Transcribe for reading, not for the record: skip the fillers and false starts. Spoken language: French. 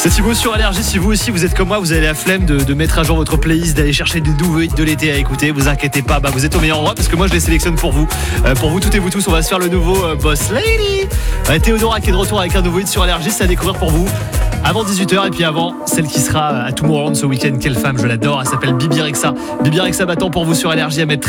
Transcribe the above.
C'est Thibaut sur Allergie. Si vous aussi vous êtes comme moi, vous avez la flemme de mettre à jour votre playlist, d'aller chercher des nouveaux hits de l'été à écouter, vous inquiétez pas, vous êtes au meilleur endroit parce que moi je les sélectionne pour vous. Pour vous toutes et vous tous, on va se faire le nouveau Boss Lady. Théodora qui est de retour avec un nouveau hit sur Allergie, c'est à découvrir pour vous. Avant 18h et puis avant, celle qui sera à Tomorrowland ce week-end, quelle femme, je l'adore, elle s'appelle Bibi Rexha. Bibi Rexha battant pour vous sur Allergie à mettre